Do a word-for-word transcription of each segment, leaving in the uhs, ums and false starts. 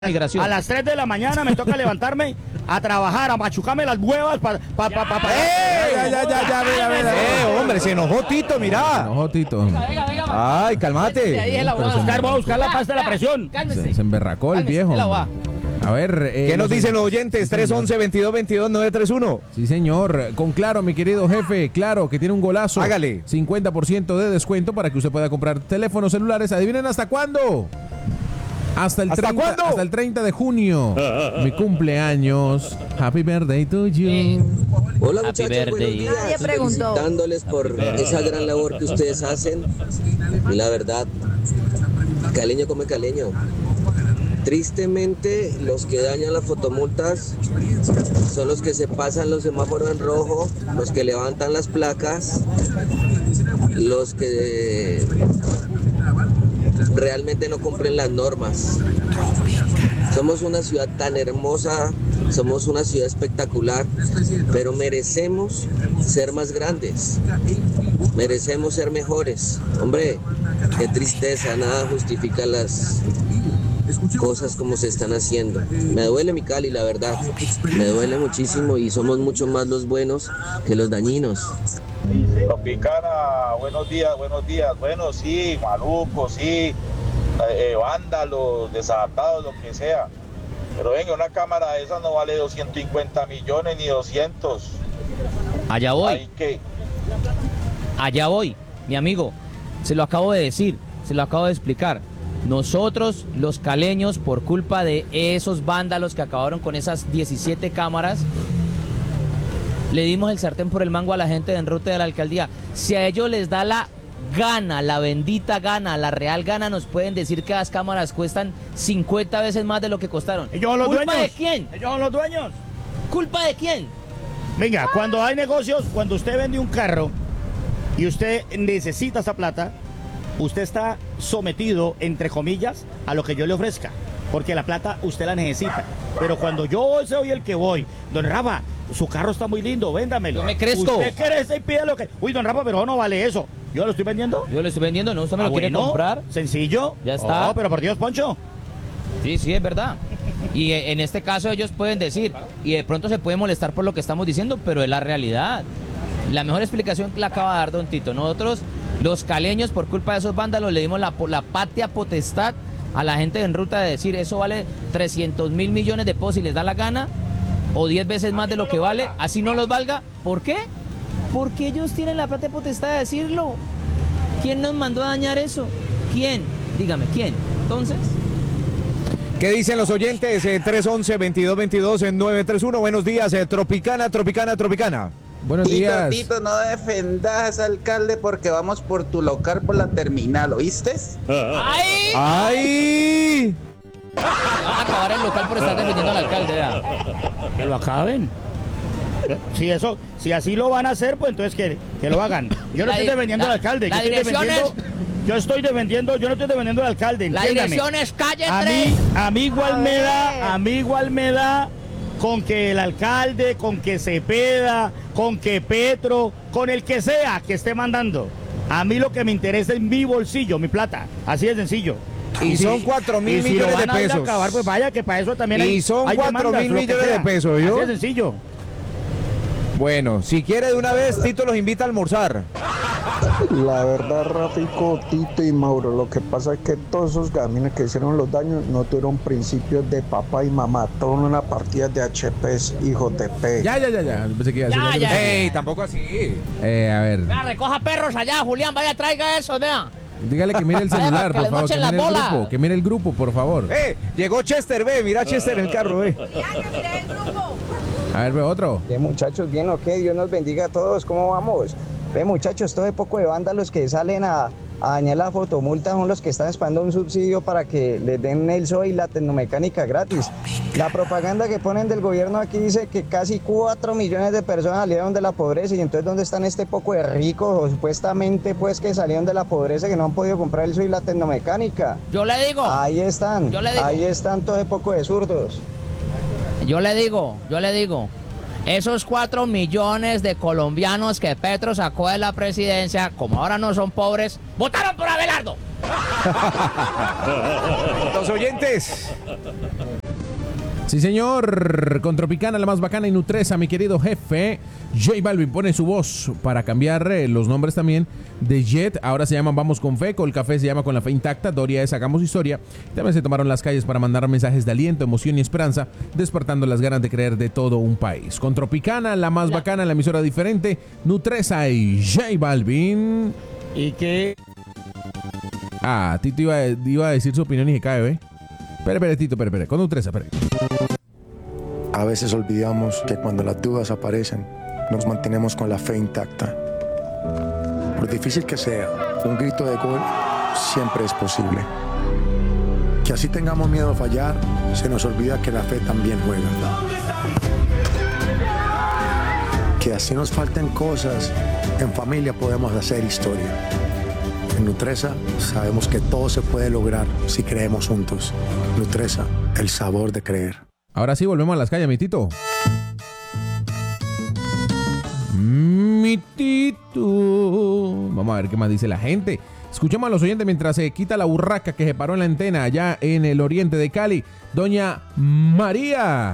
Migración. A las tres de la mañana me toca levantarme a trabajar, a machucarme las huevas para... Pa, pa, pa, pa, ¡Eh! Ya, ya, ya, ya, mira, mira. Eh, hombre, se enojó Tito, mirá. Se enojó Tito. Ay, cálmate. Voy a buscar, voy a buscar la pasta de la presión. Se, se emberracó el viejo. A ver, eh, ¿qué nos dicen los oyentes? tres once, veintidós veintidós, nueve tres uno. Sí, señor. Con Claro, mi querido jefe. Claro, que tiene un golazo. Hágale. cincuenta por ciento de descuento para que usted pueda comprar teléfonos celulares. ¿Adivinen hasta cuándo? Hasta el, ¿Hasta treinta, cuándo? hasta el treinta de junio. Mi cumpleaños. Happy birthday to you. Hola Happy muchachos, birthday. buenos días. Nadie preguntó. Felicitándoles por esa gran labor que ustedes hacen. Y la verdad, caleño come caleño. Tristemente, los que dañan las fotomultas son los que se pasan los semáforos en rojo, los que levantan las placas, los que realmente no cumplen las normas. Somos una ciudad tan hermosa, somos una ciudad espectacular, pero merecemos ser más grandes, merecemos ser mejores. Hombre, qué tristeza, nada justifica las cosas como se están haciendo. Me duele mi Cali, la verdad, me duele muchísimo y somos mucho más los buenos que los dañinos. Tropicana, buenos días, buenos días. Bueno, sí, malucos, sí, eh, vándalos, desadaptados, lo que sea. Pero venga, una cámara de esas no vale doscientos cincuenta millones ni doscientos. Allá voy, Hay que... allá voy, mi amigo. Se lo acabo de decir, se lo acabo de explicar. Nosotros, los caleños, por culpa de esos vándalos que acabaron con esas diecisiete cámaras, le dimos el sartén por el mango a la gente de en ruta de la alcaldía. Si a ellos les da la gana, la bendita gana, la real gana, nos pueden decir que las cámaras cuestan cincuenta veces más de lo que costaron. ¿Ellos son los ¿Culpa dueños? de quién? ¿Ellos son los dueños? ¿Culpa de quién? Venga, cuando hay negocios, cuando usted vende un carro y usted necesita esa plata, usted está sometido, entre comillas, a lo que yo le ofrezca. Porque la plata usted la necesita. Pero cuando yo soy el que voy, don Rafa, su carro está muy lindo, véndamelo. Yo me crezco. Usted crece y pide lo que... Uy, don Rafa, pero no vale eso. ¿Yo lo estoy vendiendo? Yo le estoy vendiendo, ¿no? ¿Usted me Ah, lo quiere bueno, comprar? Sencillo. Ya está. Oh, pero por Dios, Poncho. Sí, sí, es verdad. Y eh, en este caso ellos pueden decir, y de pronto se puede molestar por lo que estamos diciendo, pero es la realidad. La mejor explicación la acaba de dar don Tito. Nosotros, los caleños, por culpa de esos vándalos, le dimos la, la patria potestad a la gente en ruta de decir, eso vale trescientos mil millones de pesos si les da la gana, o diez veces más de lo que vale, así no los valga. ¿Por qué? Porque ellos tienen la patria potestad de decirlo. ¿Quién nos mandó a dañar eso? ¿Quién? Dígame, ¿quién? Entonces... ¿Qué dicen los oyentes? Eh, tres once, veintidós veintidós, nueve tres uno. Buenos días, eh, Tropicana, Tropicana, Tropicana. Buenos días. Tito, no defendas, alcalde, porque vamos por tu local por la terminal, ¿oíste? ¡Ay! ¡Ay! Van a acabar el local por estar defendiendo al alcalde, ¿verdad? Que lo acaben. Si eso, si así lo van a hacer, pues entonces que, que lo hagan. Yo no La estoy di- defendiendo la- al alcalde. la yo estoy dirección defendiendo, yo estoy defendiendo, yo no estoy defendiendo al alcalde. La entiéndame. dirección es calle A tres. mí, a mí igual A me ver. da, a mí igual me da con que el alcalde, con que Cepeda, con que Petro, con el que sea que esté mandando. A mí lo que me interesa es mi bolsillo, mi plata. Así de sencillo. Y son cuatro mil y si millones lo van de a ir a pesos. acabar, pues vaya que para eso también hay. Y son hay cuatro demandas, mil lo que millones de sea. pesos, ¿yo? Así de sencillo. Bueno, si quiere de una vez, Tito los invita a almorzar. La verdad, Rafico, Tito y Mauro, lo que pasa es que todos esos gamines que hicieron los daños no tuvieron principios de papá y mamá, todos una partida de H Ps, hijos de P. Ya, ya, ya, ya. Pensé que iba a decir Ya, algo. ya. ¡Ey! Tampoco así. Eh, a ver. Vea, recoja perros allá, Julián, vaya, traiga eso, vea. Dígale que mire el celular, Que por les favor. Que mochen la mire el bola. grupo. Que mire el grupo, por favor. ¡Eh! Llegó Chester, ve, mira a Chester en el carro, ve. A ver, ve otro. ¿Qué muchachos, bien o qué? Dios nos bendiga a todos, ¿cómo vamos? Ve muchachos, todo de poco de vándalos que salen a, a dañar la fotomulta son los que están esperando un subsidio para que les den el S O E y la tecnomecánica gratis. La propaganda que ponen del gobierno aquí dice que casi cuatro millones de personas salieron de la pobreza y entonces ¿dónde están este poco de ricos o supuestamente pues que salieron de la pobreza que no han podido comprar el S O E y la tecnomecánica? Yo le digo, Ahí están, Yo le digo. ahí están todo de poco de zurdos. yo le digo, yo le digo. Esos cuatro millones de colombianos que Petro sacó de la presidencia, como ahora no son pobres, ¡Votaron por Abelardo! Los oyentes. Sí, señor. Con Tropicana, la más bacana y nutresa, mi querido jefe. J Balvin pone su voz para cambiar eh, los nombres también de Jet. Ahora se llaman Vamos con Fe. Colcafé se llama Con la Fe Intacta. Doria es Hagamos Historia. También se tomaron las calles para mandar mensajes de aliento, emoción y esperanza, despertando las ganas de creer de todo un país. Con Tropicana, la más bacana, la emisora diferente, nutresa y J Balvin. Y que... Ah, Tito iba, iba a decir su opinión y se cae, ¿ve? Espere, espere, Tito, espere, espere. Con nutresa, espere. A veces olvidamos que cuando las dudas aparecen, nos mantenemos con la fe intacta. Por difícil que sea, un grito de gol siempre es posible. Que así tengamos miedo a fallar, se nos olvida que la fe también juega. Que así nos falten cosas, en familia podemos hacer historia. En Nutresa sabemos que todo se puede lograr si creemos juntos. Nutresa, el sabor de creer. Ahora sí, volvemos a las calles, mi Tito. Mi Tito. Vamos a ver qué más dice la gente. Escuchamos a los oyentes mientras se quita la burraca que se paró en la antena allá en el oriente de Cali. Doña María.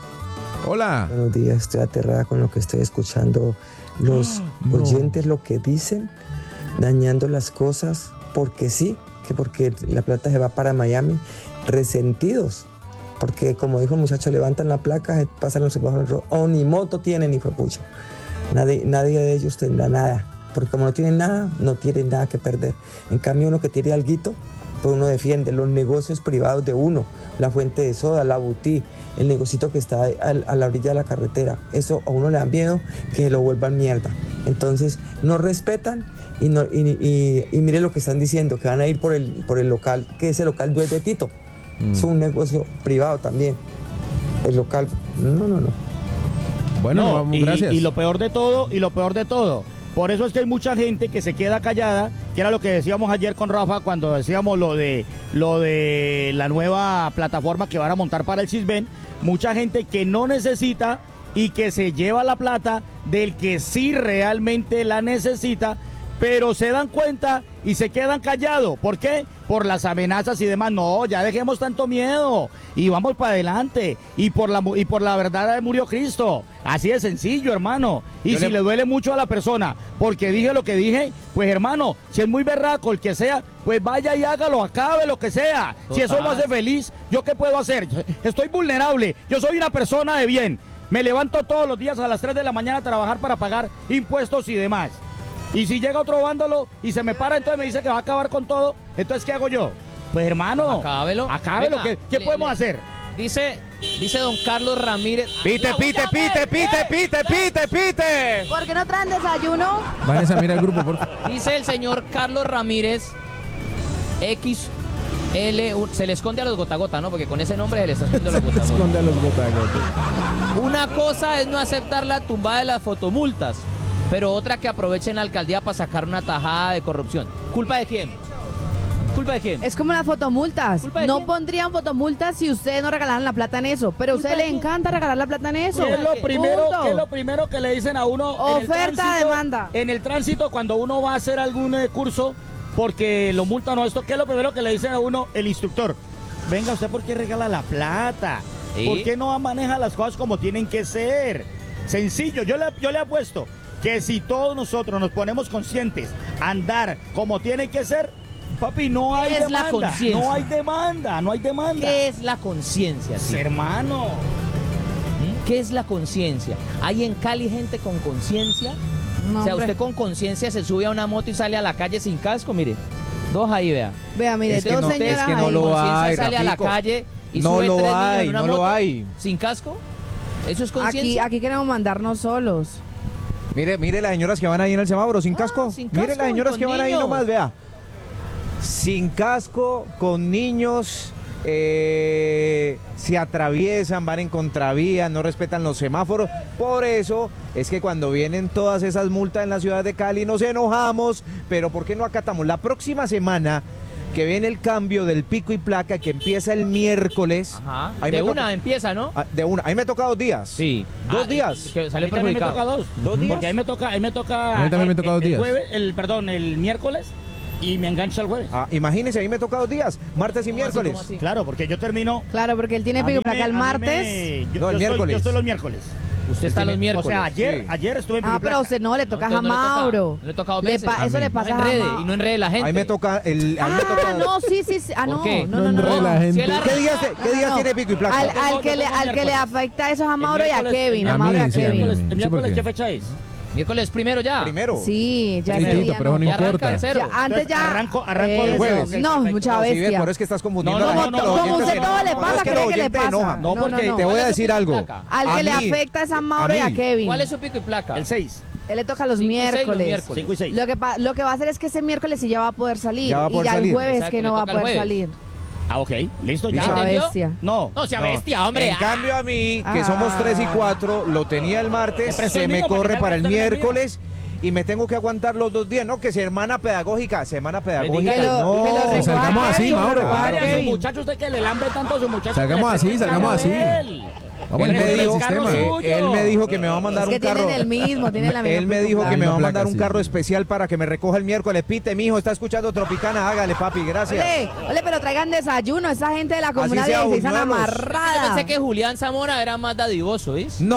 Hola. Buenos días, estoy aterrada con lo que estoy escuchando. Los no. oyentes lo que dicen, dañando las cosas porque sí, que porque la plata se va para Miami, resentidos. Porque como dijo el muchacho, levantan la placa, se pasan los semáforos, o ni moto tienen, hijo de pucha. Nadie, nadie de ellos tendrá nada. Porque como no tienen nada, no tienen nada que perder. En cambio, uno que tiene alguito, pues uno defiende los negocios privados de uno, la fuente de soda, la boutique, el negocito que está a, a la orilla de la carretera. Eso a uno le da miedo que lo vuelvan mierda. Entonces, no respetan y, no, y, y, y mire lo que están diciendo, que van a ir por el, por el local, que ese local no es de Tito. Mm. Es un negocio privado también. El local, no, no, no. Bueno, no, vamos, y, gracias. Y lo peor de todo, y lo peor de todo, por eso es que hay mucha gente que se queda callada, que era lo que decíamos ayer con Rafa cuando decíamos lo de lo de la nueva plataforma que van a montar para el Sisbén. Mucha gente que no necesita y que se lleva la plata del que sí realmente la necesita, pero se dan cuenta y se quedan callados. ¿Por qué? Por las amenazas y demás. No, ya dejemos tanto miedo y vamos para adelante. Y por la y por la verdad murió Cristo. Así de sencillo, hermano. Y Yo si le... le duele mucho a la persona porque dije lo que dije, pues hermano, si es muy berraco el que sea, pues vaya y hágalo, acabe lo que sea. Total. Si eso lo hace feliz, ¿yo qué puedo hacer? Estoy vulnerable. Yo soy una persona de bien. Me levanto todos los días a las tres de la mañana a trabajar para pagar impuestos y demás. Y si llega otro vándalo y se me para, entonces me dice que va a acabar con todo, entonces ¿qué hago yo? Pues hermano, acábelo. Acábelo. Venga, ¿Qué, qué le, podemos le, hacer? Dice, dice don Carlos Ramírez. Pite, pite, pite, pite, pite, pite, pite. ¿Por qué no traen desayuno? Vanessa, mira el grupo, por favor. Dice el señor Carlos Ramírez, X L, se le esconde a los gota gota, ¿no? Porque con ese nombre se le está escondiendo a los gota gota. esconde a los gota gota. Una cosa es no aceptar la tumbada de las fotomultas, pero otra que aprovechen la alcaldía para sacar una tajada de corrupción. ¿Culpa de quién? ¿Culpa de quién? Es como las fotomultas. No quién? Pondrían fotomultas si ustedes no regalaran la plata en eso, pero a usted le encanta regalar la plata en eso. ¿Qué es lo primero, ¿qué es lo primero que le dicen a uno? Oferta, demanda. En el tránsito, cuando uno va a hacer algún eh, curso, porque lo multan o esto, ¿qué es lo primero que le dicen a uno el instructor? Venga, ¿usted por qué regala la plata? ¿Sí? ¿Por qué no maneja las cosas como tienen que ser? Sencillo, yo le, yo le apuesto que si todos nosotros nos ponemos conscientes a andar como tiene que ser, papi, no hay es demanda. La conciencia? No hay demanda, no hay demanda. ¿Qué es la conciencia? Sí, hermano. ¿Qué es la conciencia? ¿Hay en Cali gente con conciencia? No, o sea, hombre. Usted con conciencia se sube a una moto y sale a la calle sin casco, mire. Dos ahí, vea. Vea, mire, es dos no, señoras es que no ahí. lo hay, sale a la calle y no sube lo tres hay, niños en una no moto lo hay. ¿Sin casco? ¿Eso es conciencia? Aquí, aquí queremos mandarnos solos. Mire, mire las señoras que van ahí en el semáforo sin ah, casco. Sin mire casco, las señoras que van niños. ahí nomás, vea. Sin casco, con niños, eh, se atraviesan, van en contravía, no respetan los semáforos. Por eso es que cuando vienen todas esas multas en la ciudad de Cali nos enojamos, pero ¿por qué no acatamos? La próxima semana que viene el cambio del pico y placa que empieza el miércoles. Ajá. De una toca, empieza, ¿no? De una. Ahí me toca dos días. Sí. Dos ah, días. Que sale a mí también me toca dos. ¿Dos días? Porque ahí me toca, ahí me toca. A mí también me toca el, dos días. El jueves, el, perdón, el miércoles y me engancha el jueves. Ah, imagínese, a mí me toca dos días, martes y miércoles. así? Claro, porque yo termino. Claro, porque él tiene a mí pico me- placa el a mí martes. me- yo, No, el yo estoy- miércoles. yo estoy los miércoles. Usted está los miércoles. O sea, ayer, Sí. ayer estuve en Ah, pico pero placa. a usted no, le toca a entonces no le toca. Mauro. No le toca dos Le veces. pa- A eso mí. le pasa No a enrede, Mauro. y no enrede la gente. A mí me toca el... a mí me Ah, toca- no, sí, sí, sí. Ah, ¿Por no, qué? no, No no, no. enrede la gente. Si él arranca- ¿Qué días, de- qué días No. tiene pico y placa? Al, Yo al tengo- que yo le, tengo al que le miércoles. afecta eso es a Mauro y a miércoles- Kevin. A a Mauro y mí, a sí, a mí. Kevin. ¿El Sí, miércoles porque- qué fecha es? Miércoles primero ya. Primero. Sí, ya Sí, ese Tito, día pero no. no Ya arranca importa. de cero. Ya, antes Entonces, ya. arranco- arranco el Eso. jueves. No, mucha No, si ves, bestia. por eso es que estás confundiendo No, a la no, gente. no, los no, como oyentes usted se todo enojan. le No, pasa, es que cree los que le oyentes pasa. enojan. No, No, porque no, te no. voy a ¿Cuál es decir su algo. placa? Al A que le mí- afecta es a Mauro y a mí. Kevin. ¿Cuál es su pico y placa? El seis. Él le toca los Cinco y seis los miércoles. miércoles. cinco y seis. Lo que, pa- lo que va a hacer es que ese miércoles sí ya va a poder salir. Ya va a y poder ya salir. el jueves Exacto, que le no va a toca el poder jueves. salir. Ah, ok. Listo, ya. ¿Ya Mucha entendió? bestia. No. No, sea no. bestia, hombre. En ah. cambio a mí, que somos Ah. tres y cuatro, lo tenía el martes, Te presto se el me mío para corre que para el salga el mío. miércoles y me tengo que aguantar los dos días. No, que semana pedagógica, semana pedagógica. Que lo- no. que lo recoja salgamos así, Kevin, Mauro. que lo recoja Claro. Vaya, su Kevin. muchacho, usted que le lambe tanto a su muchacho. Salgamos que le así, preste el salgamos carro así. de él. Vamos a Él me, imponer el dijo, sistema. eh, suyo. él me dijo que me va a mandar Es que un carro. tienen el mismo, tienen la misma Él me dijo que placa. me va a Misma mandar placa, un sí. carro especial para que me recoja el miércoles. Pite, mijo, está escuchando Tropicana, hágale, papi, gracias. Ole, ole, pero traigan desayuno, esa gente de la comunidad sea, dieciséis están buñuelos. Yo amarrada. pensé que Julián Zamora era más dadivoso, ¿viste? No.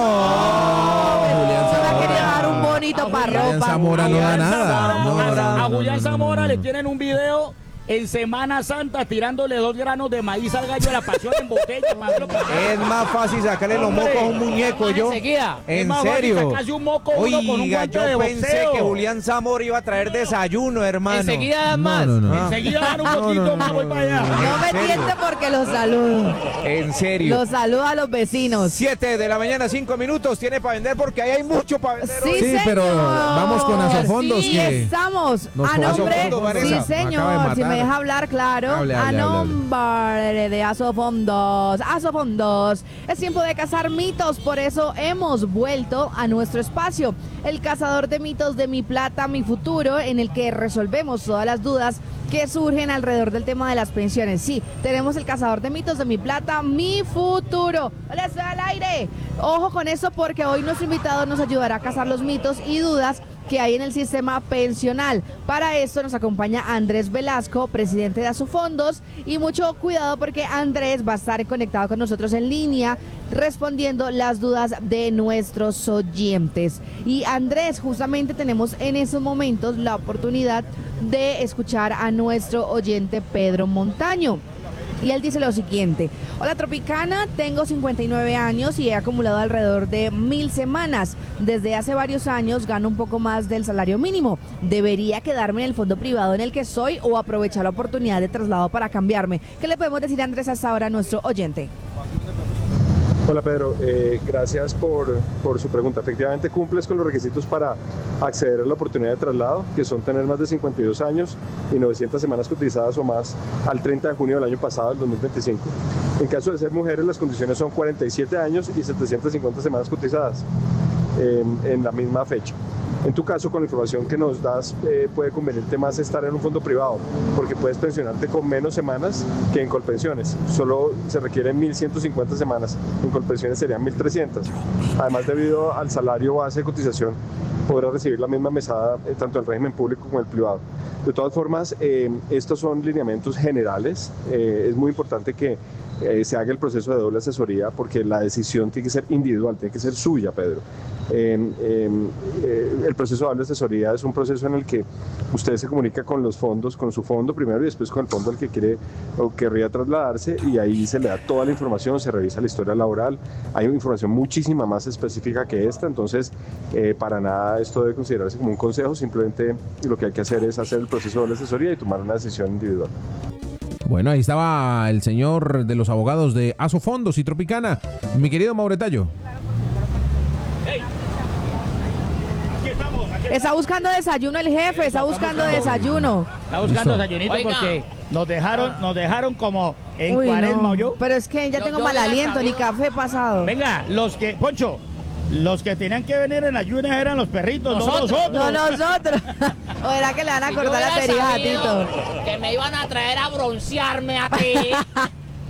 Julián Me Zamora. quería dar un bonito para Julián ropa. Zamora no da Julián nada. Zamora, No, a- no, no, a no, Julián no, no, Zamora no. le tienen un video en Semana Santa tirándole dos granos de maíz al gallo de la pasión en botella. para verlo pasar. Es más fácil sacarle los Hombre, mocos a un muñeco, yo. enseguida. Es En más fácil serio. sacarse un moco uno con un Oiga, guante yo de pensé boxeo. que Julián Zamora iba a traer desayuno, hermano. Enseguida dan No, más. no, no. Ah. Enseguida dan un No, poquito no, más, no, voy no, para allá. No me ¿En serio? tiente porque los saludo. En serio. Los saludo a los vecinos. Siete de la mañana, cinco minutos, tiene para vender porque ahí hay mucho para vender. Sí, hoy. Sí, señor. pero vamos con Asofondos, Sí, que estamos. nos A jodió. nombre. Asofondos, Vanessa. Sí, Me acaba de señor. Si matar. me deja hablar, claro. Hable, a hable, hable, hable. nombre de Asofondos. Asofondos. Es tiempo de cazar mitos. Por eso hemos vuelto a nuestro espacio. El cazador de mitos de Mi Plata, Mi Futuro, en el que resolvemos todas las dudas que surgen alrededor del tema de las pensiones. Sí, tenemos el cazador de mitos de Mi Plata, Mi Futuro. Hola, estoy al aire. Ojo con eso porque hoy nuestro invitado nos ayudará a cazar los mitos y dudas que hay en el sistema pensional. Para esto nos acompaña Andrés Velasco, presidente de Asofondos, y mucho cuidado porque Andrés va a estar conectado con nosotros en línea respondiendo las dudas de nuestros oyentes. Y Andrés, justamente tenemos en esos momentos la oportunidad de escuchar a nuestro oyente Pedro Montaño. Y él dice lo siguiente: hola Tropicana, tengo cincuenta y nueve años y he acumulado alrededor de mil semanas. Desde hace varios años gano un poco más del salario mínimo. ¿Debería quedarme en el fondo privado en el que soy o aprovechar la oportunidad de traslado para cambiarme? ¿Qué le podemos decir, Andrés, hasta ahora a nuestro oyente? Hola Pedro, eh, gracias por, por su pregunta. Efectivamente cumples con los requisitos para acceder a la oportunidad de traslado, que son tener más de cincuenta y dos años y novecientas semanas cotizadas o más al treinta de junio del año pasado, del dos mil veinticinco. En caso de ser mujeres, las condiciones son cuarenta y siete años y setecientas cincuenta semanas cotizadas eh, en la misma fecha. En tu caso, con la información que nos das, eh, puede convenirte más estar en un fondo privado, porque puedes pensionarte con menos semanas que en Colpensiones. Solo se requieren mil ciento cincuenta semanas, en Colpensiones serían mil trescientas. Además, debido al salario base de cotización, podrás recibir la misma mesada eh, tanto en el régimen público como en el privado. De todas formas, eh, estos son lineamientos generales. Eh, es muy importante que eh, se haga el proceso de doble asesoría, porque la decisión tiene que ser individual, tiene que ser suya, Pedro. Eh, eh, eh, el proceso de doble asesoría es un proceso en el que usted se comunica con los fondos, con su fondo primero y después con el fondo al que quiere o querría trasladarse, y ahí se le da toda la información, se revisa la historia laboral. Hay información muchísima más específica que esta, entonces eh, para nada esto debe considerarse como un consejo, simplemente lo que hay que hacer es hacer el proceso de doble asesoría y tomar una decisión individual. Bueno, ahí estaba el señor de los abogados de Asofondos y Tropicana, mi querido Mauretayo. Está buscando desayuno el jefe, está buscando desayuno. Está buscando Listo. desayunito Oiga. porque nos dejaron, nos dejaron como en Uy, cuaresma, no. yo. Pero es que ya Yo- tengo yo mal ya aliento, ni sabía. café pasado. Venga, los que, Poncho, los que tenían que venir en ayunas eran los perritos, Nosotros. no nosotros. No nosotros. ¿O era que le van a Si yo cortar la hubiera perija a sabido Tito? que me iban a traer a broncearme aquí.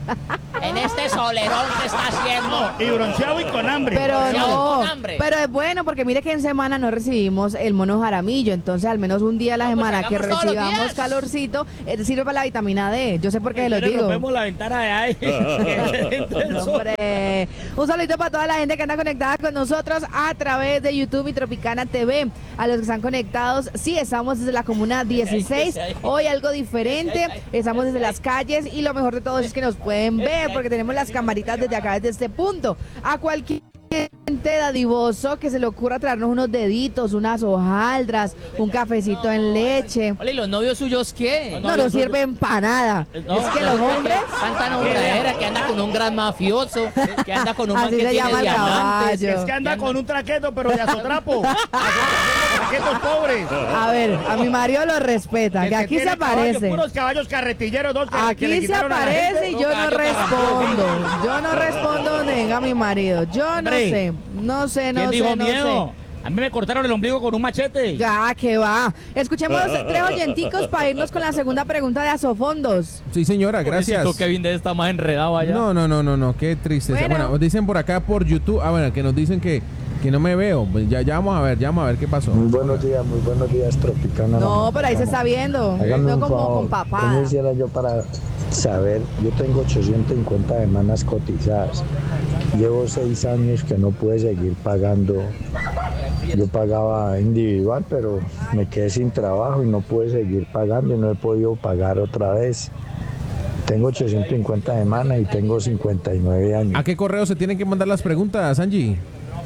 En este solerón que está haciendo. Y bronceado y con hambre. Pero Bronceado no, con hambre. pero es bueno porque mire que en semana no recibimos el mono jaramillo, entonces al menos un día a la No, pues semana que hagamos todos los recibamos días. calorcito, eh, sirve para la vitamina D. Yo sé por qué se lo Le digo. rompemos la ventana de ahí. Hombre, un saludito para toda la gente que anda conectada con nosotros a través de YouTube y Tropicana T V. A los que están conectados, sí, estamos desde la Comuna dieciséis. Hoy algo diferente, estamos desde las calles y lo mejor de todo es que nos pueden ver porque tenemos las camaritas desde acá, desde este punto. A cualquier gente dadivoso que se le ocurra traernos unos deditos, unas hojaldras, un cafecito en leche. Oye, ¿y los novios suyos qué? No nos sirven para nada. No, es que no, los hombres... Tanta nombradera, que anda con un gran mafioso, que anda con un man Así que se tiene llama el diamantes. caballo. Es que anda con un traqueto, pero de azotrapo. Traquetos pobres. A ver, a mi marido lo respeta, El que aquí se tiene caballos, aparece. puros caballos carretilleros, dos que, que le Aquí se quitaron a la aparece gente. y yo no respondo. Yo no respondo donde venga mi marido. Yo no Hombre, sé, no sé, no ¿Quién sé, dijo no miedo? sé. A mí me cortaron el ombligo con un machete. Ya, que va. Escuchemos tres oyenticos para irnos con la segunda pregunta de Asofondos. Sí, señora, gracias. Pobrecito Kevin de estar más enredado allá. No, no, no, no, no, qué tristeza. Bueno. Bueno, dicen por acá por YouTube, ah, bueno, que nos dicen que, que no me veo. Pues ya, ya vamos a ver, ya vamos a ver qué pasó. Muy buenos días, muy buenos días, Tropicana. No, pero ahí se está viendo. Hágame No un como favor, con papá. ¿cómo hiciera yo para saber? Yo tengo ochocientas cincuenta semanas cotizadas. Llevo seis años que no pude seguir pagando. Yo pagaba individual, pero me quedé sin trabajo y no pude seguir pagando y no he podido pagar otra vez. Tengo ochocientas cincuenta semanas y tengo cincuenta y nueve años. ¿A qué correo se tienen que mandar las preguntas, Angie?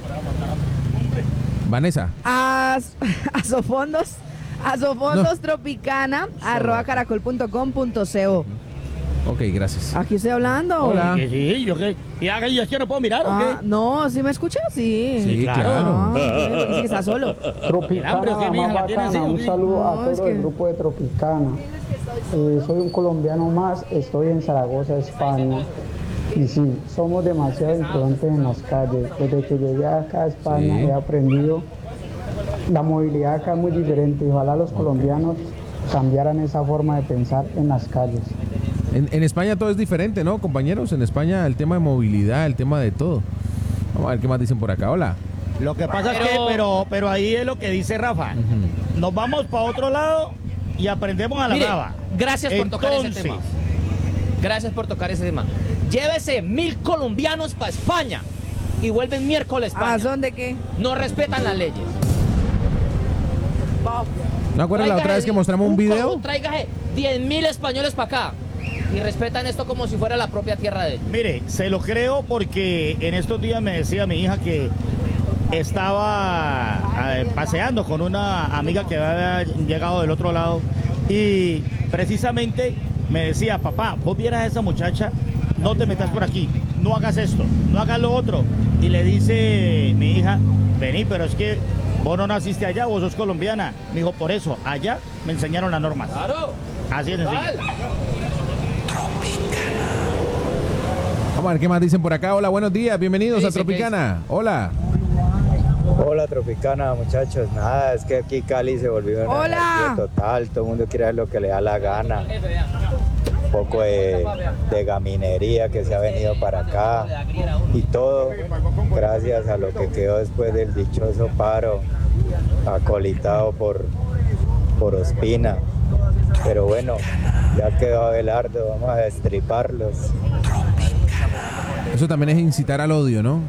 Vanessa. As- Asofondos. Asofondos Tropicana, arroba caracol punto com punto co. Ok, gracias. Aquí estoy hablando. Hola. Que sí, yo que. ¿Y haga y es que no puedo mirar o Ah, qué? no, ¿sí me escuchas? Sí. Sí, claro. Ah, sí, dice que está solo. Tropicana, hambre, ¿qué, mija? más ¿La tiene así, bacana. o Un qué? saludo a No, todo es el que- grupo de Tropicana. Eh, soy un colombiano más, estoy en Zaragoza, España. Y sí, somos demasiado imprudentes en las calles. Desde que llegué acá a España Sí. he aprendido, la movilidad acá es muy diferente. Y ojalá los colombianos cambiaran esa forma de pensar en las calles. En, en España todo es diferente, ¿no, compañeros? En España el tema de movilidad, el tema de todo. Vamos a ver qué más dicen por acá. Hola. Lo que pasa es Pero- que, pero, pero ahí es lo que dice Rafa. Nos vamos para otro lado y aprendemos a la Mire, brava. gracias por tocar ese Entonces, tema. Gracias por tocar ese tema. Llévese mil colombianos para España y vuelven miércoles ¿A España. son de qué? No respetan las leyes. ¿No acuerdas la otra vez que mostramos un video? Tráigase diez mil españoles para acá y respetan esto como si fuera la propia tierra de ellos. Mire, se lo creo porque en estos días me decía mi hija que estaba eh, paseando con una amiga que había llegado del otro lado y precisamente me decía, papá, vos vieras a esa muchacha, no te metas por aquí, no hagas esto, no hagas lo otro. Y le dice mi hija, vení, pero es que vos no naciste allá, vos sos colombiana. Me dijo, por eso, allá me enseñaron las normas. Claro. Así es sencillo. Vamos a ver qué más dicen por acá. Hola, buenos días, bienvenidos ¿Qué a dice? ¿Qué Tropicana. Hola. Hola Tropicana, muchachos. Nada, es que aquí Cali se volvió una Hola. anarquía total. Todo el mundo quiere hacer lo que le da la gana. Un poco de, de gaminería que se ha venido para acá y todo gracias a lo que quedó después del dichoso paro acolitado por, por Ospina. Pero bueno, ya quedó Abelardo, vamos a destriparlos. Eso también es incitar al odio, ¿no?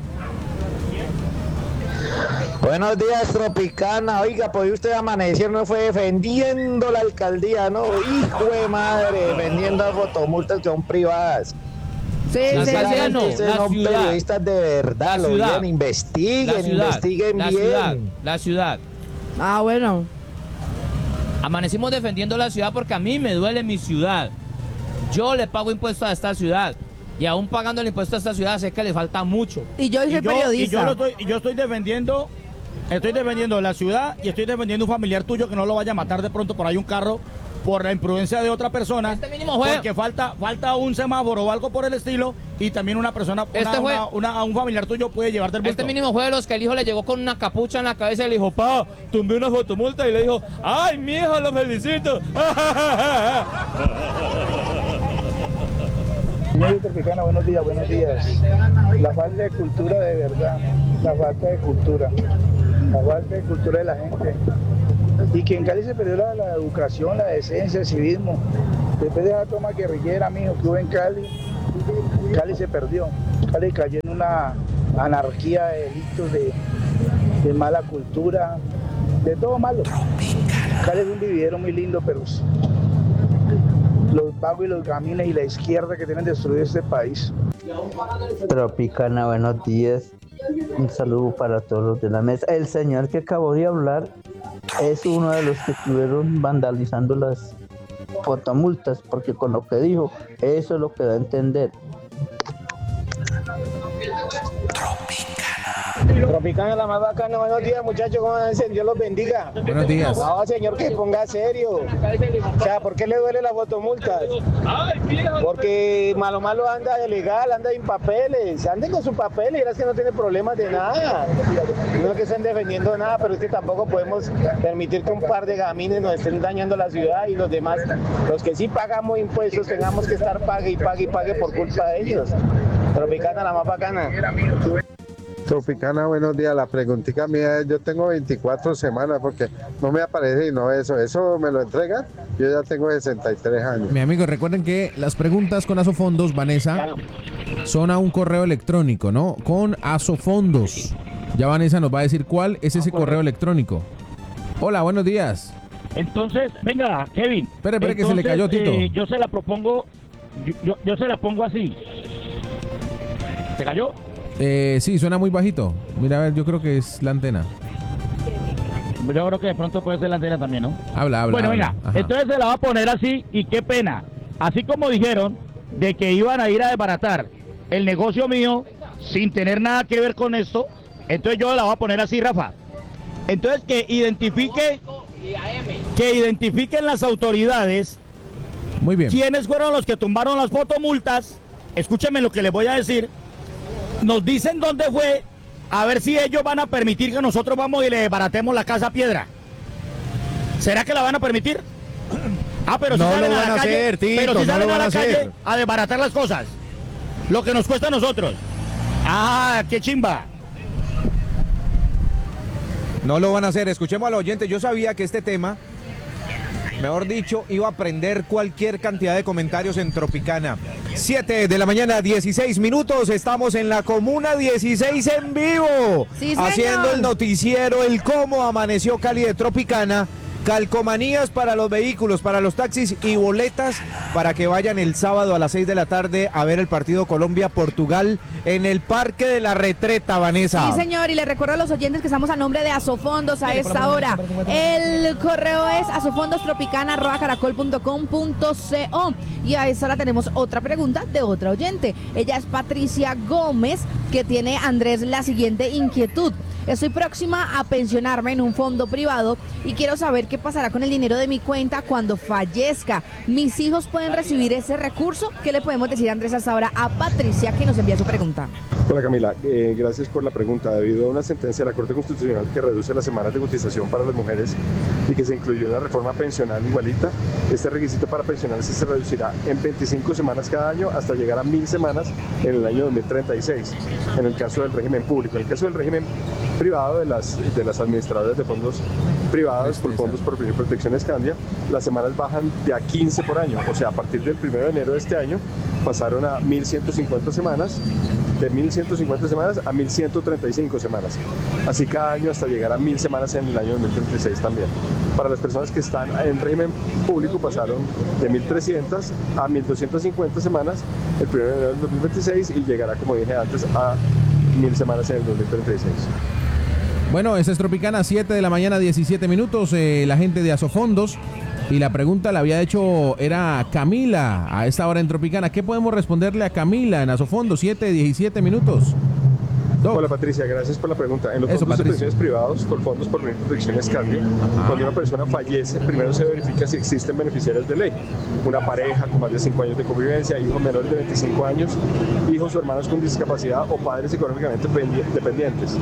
Buenos días, Tropicana. Oiga, pues usted amanecer no fue defendiendo la alcaldía, ¿no? Hijo de madre, defendiendo las fotomultas que son privadas. Sí, La sí, ciudad sí. no, Ustedes la son ciudad. periodistas de verdad, La lo ciudad. bien, investiguen, La ciudad, investiguen la bien. ciudad, la ciudad. Ah, bueno. Amanecimos defendiendo la ciudad porque a mí me duele mi ciudad. Yo le pago impuestos a esta ciudad y aún pagando el impuesto a esta ciudad sé que le falta mucho. Y yo soy Y yo, y periodista. yo lo estoy, y yo estoy defendiendo, estoy defendiendo la ciudad y estoy defendiendo un familiar tuyo que no lo vaya a matar de pronto por ahí un carro por la imprudencia de otra persona. Este mínimo juez. Porque falta, falta un semáforo o algo por el estilo y también una persona, una, Este juez. una- una- un familiar tuyo puede llevarte el bulto. Este mínimo fue de los que el hijo le llegó con una capucha en la cabeza y le dijo, pa, tumbé una fotomulta y le dijo, ay, mi hijo, lo felicito. Medio Tropicana, buenos días, buenos días. La falta de cultura de verdad, la falta de cultura, la falta de cultura de la gente. Y que en Cali se perdió la, la educación, la decencia, el civismo. Después de la toma guerrillera, mijo, que hubo en Cali, Cali se perdió. Cali cayó en una anarquía de delitos, de, de mala cultura, de todo malo. Cali es un vividero muy lindo, pero los vagos y los gamines y la izquierda que tienen destruido este país. Tropicana, buenos días. Un saludo para todos los de la mesa. El señor que acabó de hablar es uno de los que estuvieron vandalizando las fotomultas, porque con lo que dijo, eso es lo que da a entender. Tropicana, la más bacana. Buenos días, muchachos, ¿cómo dicen? Dios los bendiga. Buenos días. No, señor, que ponga serio. O sea, ¿por qué le duele la fotomulta? Porque malo malo anda de legal, anda sin papeles. Anden con sus papeles, y es que no tiene problemas de nada. No es que estén defendiendo nada, pero es que tampoco podemos permitir que un par de gamines nos estén dañando la ciudad y los demás, los que sí pagamos impuestos, tengamos que estar pague y pague y pague por culpa de ellos. Tropicana, la más bacana. Tropicana, buenos días. La preguntita mía es, yo tengo veinticuatro semanas porque no me aparece y no eso. ¿Eso me lo entregan? Yo ya tengo sesenta y tres años. Mi amigo, recuerden que las preguntas con Asofondos, Vanessa, son a un correo electrónico, ¿no? Con Asofondos. Ya Vanessa nos va a decir cuál es ese correo electrónico. Hola, buenos días. Entonces, venga, Kevin. Espere, espere, que se le cayó, Tito. Eh, yo se la propongo, yo, yo, yo se la pongo así. ¿Se cayó? Eh, sí, suena muy bajito. Mira, a ver, yo creo que es la antena. Yo creo que de pronto puede ser la antena también, ¿no? Habla, habla. Bueno, habla. venga, Ajá. entonces se la va a poner así y qué pena. Así como dijeron de que iban a ir a desbaratar el negocio mío sin tener nada que ver con esto, entonces yo la voy a poner así, Rafa. Entonces que identifique, que identifiquen las autoridades. Muy bien. ¿Quiénes fueron los que tumbaron las fotomultas? Escúchenme lo que les voy a decir. Nos dicen dónde fue, a ver si ellos van a permitir que nosotros vamos y le desbaratemos la casa a piedra. ¿Será que la van a permitir? Ah, pero si No salen lo a van la a calle, hacer, Tito, pero si no salen lo a van la a calle hacer. a desbaratar las cosas. Lo que nos cuesta a nosotros. Ah, qué chimba. No lo van a hacer. Escuchemos al oyente. Yo sabía que este tema, mejor dicho, iba a prender cualquier cantidad de comentarios en Tropicana. siete de la mañana, dieciséis minutos. Estamos en la Comuna dieciséis en vivo. Sí, señor. Haciendo el noticiero, el cómo amaneció Cali de Tropicana. Calcomanías para los vehículos, para los taxis y boletas para que vayan el sábado a las seis de la tarde a ver el partido Colombia-Portugal en el Parque de la Retreta, Vanessa. Sí, señor, y le recuerdo a los oyentes que estamos a nombre de Asofondos a esta hora. El correo es asofondostropicana arroba caracol punto com punto co. Y a esta hora tenemos otra pregunta de otra oyente. Ella es Patricia Gómez, que tiene, Andrés, la siguiente inquietud. Estoy próxima a pensionarme en un fondo privado y quiero saber qué pasará con el dinero de mi cuenta cuando fallezca. ¿Mis hijos pueden recibir ese recurso? ¿Qué le podemos decir, Andrés, hasta ahora a Patricia, que nos envía su pregunta? Hola Camila, eh, gracias por la pregunta. Debido a una sentencia de la Corte Constitucional que reduce las semanas de cotización para las mujeres y que se incluyó en la reforma pensional igualita, este requisito para pensionarse se reducirá en veinticinco semanas cada año hasta llegar a mil semanas en el año dos mil treinta y seis, en el caso del régimen público. En el caso del régimen privado de las, de las administradoras de fondos privados por fondos por protección Escandia, las semanas bajan de a quince por año, o sea, a partir del primero de enero de este año pasaron a mil ciento cincuenta semanas, de mil ciento cincuenta semanas a mil ciento treinta y cinco semanas, así cada año hasta llegar a mil semanas en el año dos mil treinta y seis también. Para las personas que están en régimen público pasaron de mil trescientas a mil doscientas cincuenta semanas el primero de enero del dos mil veintiséis y llegará, como dije antes, a mil semanas en el dos mil treinta y seis. Bueno, esta es Tropicana, siete de la mañana, diecisiete minutos. Eh, la gente de Asofondos. Y la pregunta la había hecho, era Camila, a esta hora en Tropicana. ¿Qué podemos responderle a Camila en Asofondos? siete, diecisiete minutos. Doc. Hola Patricia, gracias por la pregunta. En los Eso, fondos de Patricia. pensiones privados, por fondos por protección Escandia, cuando una persona fallece, primero se verifica si existen beneficiarios de ley. Una pareja con más de cinco años de convivencia, hijos menores de veinticinco años, hijos o hermanos con discapacidad o padres económicamente dependientes.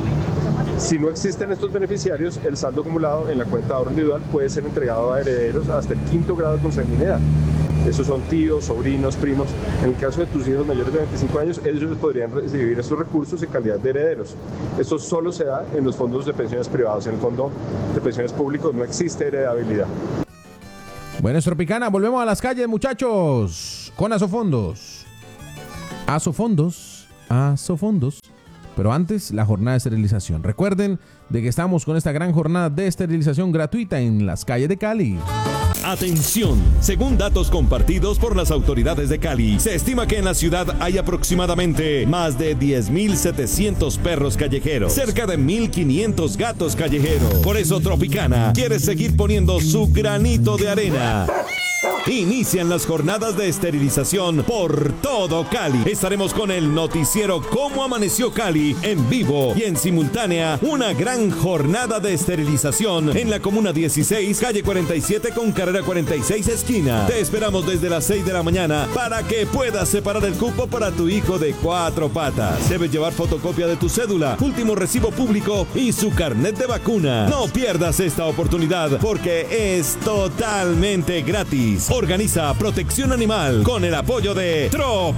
Si no existen estos beneficiarios, el saldo acumulado en la cuenta de ahorro individual puede ser entregado a herederos hasta el quinto grado de consanguinidad. Esos son tíos, sobrinos, primos. En el caso de tus hijos mayores de veinticinco años, ellos podrían recibir esos recursos en calidad de herederos. Esto solo se da en los fondos de pensiones privados. En el fondo de pensiones públicos no existe heredabilidad. Bueno, es Tropicana, volvemos a las calles, muchachos, con Asofondos. Asofondos, Asofondos. Pero antes, la jornada de esterilización. Recuerden de que estamos con esta gran jornada de esterilización gratuita en las calles de Cali. Atención, según datos compartidos por las autoridades de Cali, se estima que en la ciudad hay aproximadamente más de diez mil setecientos perros callejeros, cerca de mil quinientos gatos callejeros. Por eso Tropicana quiere seguir poniendo su granito de arena. Inician las jornadas de esterilización por todo Cali. Estaremos con el noticiero Cómo Amaneció Cali en vivo y en simultánea una gran jornada de esterilización en la Comuna dieciséis, calle cuarenta y siete con carrera cuarenta y seis esquina. Te esperamos desde las seis de la mañana para que puedas separar el cupo para tu hijo de cuatro patas. Debes llevar fotocopia de tu cédula, último recibo público y su carnet de vacuna. No pierdas esta oportunidad porque es totalmente gratis. Organiza Protección Animal con el apoyo de Trop.